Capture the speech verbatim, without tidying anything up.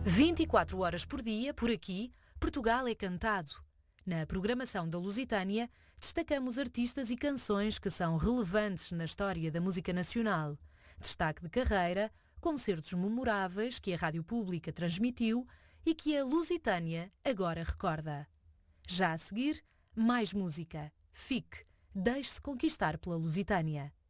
vinte e quatro horas por dia, por aqui, Portugal é cantado. Na programação da Lusitânia, destacamos artistas e canções que são relevantes na história da música nacional. Destaque de carreira, concertos memoráveis que a Rádio Pública transmitiu e que a Lusitânia agora recorda. Já a seguir, mais música. Fique, deixe-se conquistar pela Lusitânia.